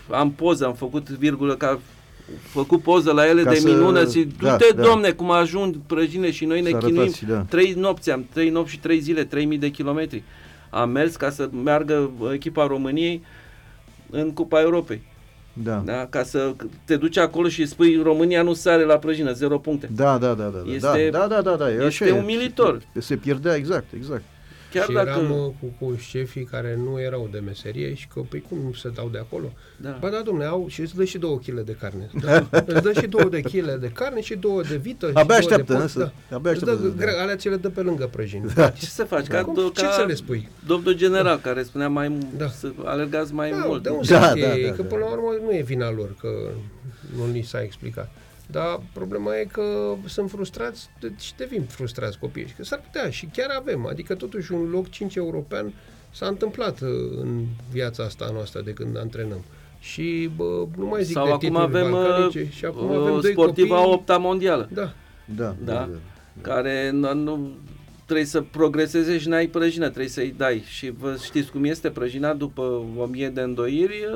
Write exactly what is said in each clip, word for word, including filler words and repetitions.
am poză, am făcut virgulă, că a făcut poză la ele Ca de să... minune și du-te, da, domne, cum ajung prăjine și noi ne să chinuim. arătați, da. Trei nopți, am trei nopți și trei zile, trei mii de kilometri. Am mers ca să meargă echipa României în Cupa Europei. Da. Da? Ca să te duci acolo și spui România nu sare la prăjină, zero puncte. Da, da, da, da. Este, da, da, da, da, e este așa, umilitor. Se, se pierdea, exact, exact. Chiar și dacă... eram uh, cu, cu șefii care nu erau de meserie și că, păi cum nu se dau de acolo? Da. Ba da, domne, au și îți dă și două kilograme de carne. Da, îți dă și două de kilograme de carne și două de vită. Abia și două așteaptă, de însă. Da. Abia Îți dă, așteaptă. gre- alea ți le dă pe lângă prăjini. Da. Ce să faci? Da. Ca, Cum, do- ce ca să le spui? domnul general care spunea mai Da. să alergați mai Da, mult. de unde Da, să da, știe? da, Că da. până la urmă nu e vina lor că nu li s-a explicat. Dar problema e că sunt frustrați și devin frustrați copiii. Că s-ar putea și chiar avem. Adică totuși un loc cinci european s-a întâmplat în viața asta noastră de când antrenăm. Și bă, nu mai zic Sau de acum titluri avem balcanice, și acum avem doi sportiva copii. opta mondială. Da. Da, da, Da? da, da. Care nu, nu trebuie să progreseze și n-ai prăjină, trebuie să-i dai. Și vă știți cum este prăjina după o mie de îndoiri,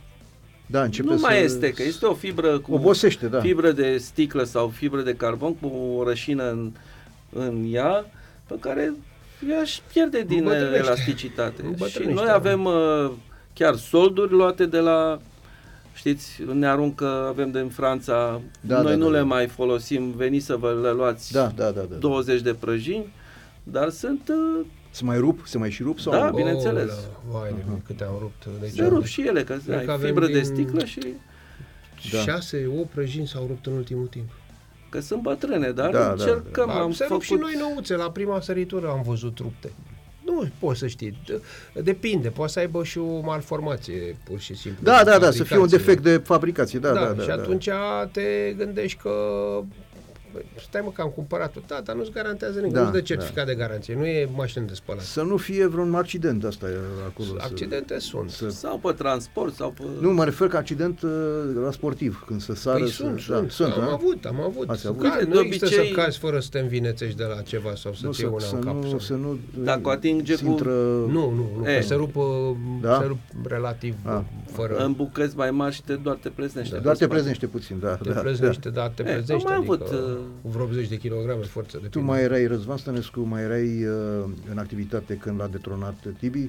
Da, începe nu să... mai este, că este o fibră cu Obosește, da. fibră de sticlă sau fibră de carbon cu o rășină în, în ea, pe care ea își pierde din Îmbătrânește. elasticitate. Și Îmbătrânește, noi da. avem uh, chiar solduri luate de la, știți, ne aruncă, avem din Franța, Da, noi da, nu da, le da. mai folosim, veniți să vă le luați Da, da, da, da. douăzeci de prăjini, dar sunt, uh, Se mai rup, se mai și rup sau? Da, bineînțeles. Oh, vai de mine, câte am rupt. Deci, se rup și ele, că Cred că ai avem fibră de din- sticlă și Da. șase, opt prăjini s-au rupt în ultimul timp. că sunt bătrâne, dar Da, da, încercăm, Da, am se rup făcut... și noi nouțe, la prima săritură am văzut rupte. Nu poți să știi. Depinde, poate să aibă și o malformație, pur și simplu. Da, de da, da, să fie un fabricație. defect de fabricație, da, Da, da, da. și da. atunci te gândești că băi, stai mă că am cumpărat-o, da, dar nu-ți garantează nimic, Da, nu-ți dă certificat de garanție, nu e mașină de spălat. Să nu fie vreun accident, asta e acolo. să- Accidente sunt. Să... Sau pe transport, sau pe... Nu, mă refer ca accident uh, la sportiv, când se sară. Păi să... sunt, da, sunt, sunt, am da? avut, am avut. Ați avut? Ca, Uite, nu de există obicei- să cazi fără să te învinețești de la ceva sau să Nu, ți să, iei una să, în cap. nu, sau- să nu... Dacă atinge se cu- intră... Nu, nu, nu, E. că se rup, Da? se rup relativ Ah. fără... în bucăți mai mari și te, doar te pleznește. Doar te preznește puțin, da. Te da, pleznește, da, te E, pleznește, am mai adică avut, uh, vreo optzeci de kilograme forță de Tu pildă. mai erai, Răzvan Stănescu, mai erai uh, în activitate când l-a detronat Tibi?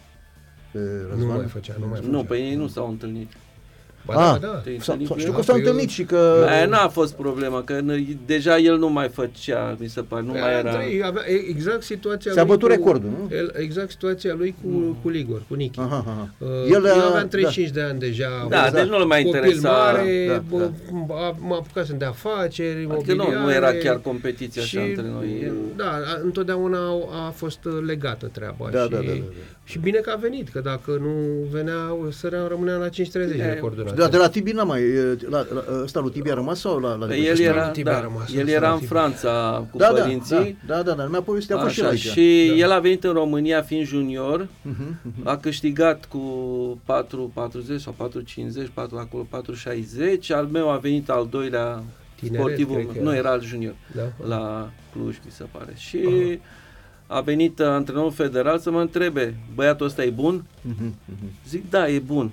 Pe Nu Răzvan? mai făcea, nu mai făcea. Nu, pe ei nu s-au întâlnit. Ba Ah, da, da. te- S-a- întâlnit cu știu el? că s-au Păi eu- întâlnit și că... Aia n-a fost problema, că n- deja el nu mai făcea, mi se pare, nu mai era... Trei, avea e- exact situația S-a lui bătut cu- recordul, nu? El, exact situația lui cu, cu Ligor, cu Nichi. Aha, aha. Uh, El, el, eu uh, aveam treizeci și cinci de ani deja. Da, avut deci nu le mai copil interesa. mare, Da, bă, da. a- m-a apucat să-mi dea afaceri, Adică imobiliare. nu, nu era chiar competiție așa și, între noi. El- Da, a- întotdeauna a, a fost legată treaba. Da, și, da, da, da, da. și bine că a venit, că dacă nu venea, săream, rămânea la cinci treizeci E, recordul Da, de la Tibi n-a mai... La, la, ăsta lui Tibi a rămas sau la... la Că el era, Tibi a da, rămas, el ăsta era la în Tibi. Franța cu da, da, părinții. da, da, da, da, mi-a povestit, a fost și el Așa, aici. și Da. el a venit în România fiind junior, Mhm, mhm. a câștigat cu patru patruzeci sau patru cincizeci, patru acolo patru șaizeci, al meu a venit al doilea Tineret, sportivul, cred că nu era. era al junior, Da? la Cluj mi se pare. Și Aha. a venit antrenorul federal să mă întrebe, băiatul ăsta e bun? Mhm, mhm. Zic, da, e bun.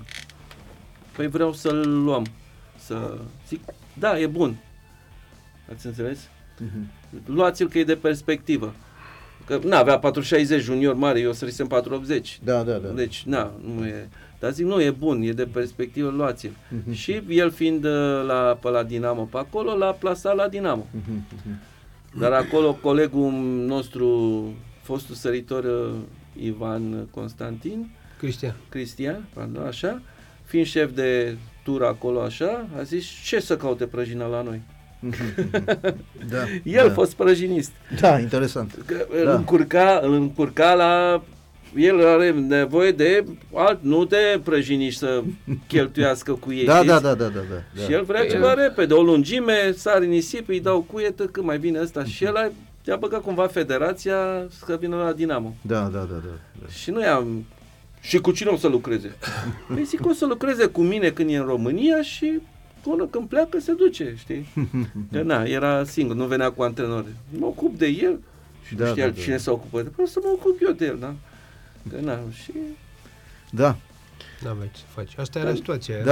Păi vreau să-l luăm. Să... Zic, da, e bun. Ați înțeles? Mhm. Luați-l că e de perspectivă. Că n-avea patru șaizeci junior mare, eu sărisem patru optzeci. Da, da, da. Deci, na, nu e... Dar zic, nu, e bun, e de perspectivă, luați-l. Mhm. Și el fiind uh, la, pe la Dinamo pe acolo, l-a plasat la Dinamo. Mhm, mhm. Dar acolo colegul nostru, fostul săritor uh, Ivan Constantin, Cristian. Cristian, pardon, așa, fiind șef de tur acolo așa, a zis, ce să caute prăjina la noi? Da, El a da. fost prăjinist. Da, interesant. Că îl Da. încurca, îl încurca la... El are nevoie de alt, nu de prăjiniști să cheltuiască cu ei. Da, știți? da, da, da, da, da. Și el vrea Păi ceva el- repede, o lungime, sari nisip, îi dau cuietă, când mai vine ăsta. Și el a, i-a băgat cumva federația să vină la Dinamo. Da, da, da, da, da. Și noi am... Și cu cine o să lucreze? Păi zic, o să lucreze cu mine când e în România și până când pleacă se duce, știi? Că na, era singur, nu venea cu antrenori. Mă ocup de el și Da, nu știa da, da. cine se ocupă de el. Păi o să mă ocup eu de el, da? Că na, și... Da. N-aveai ce să faci. Asta era situația. Da.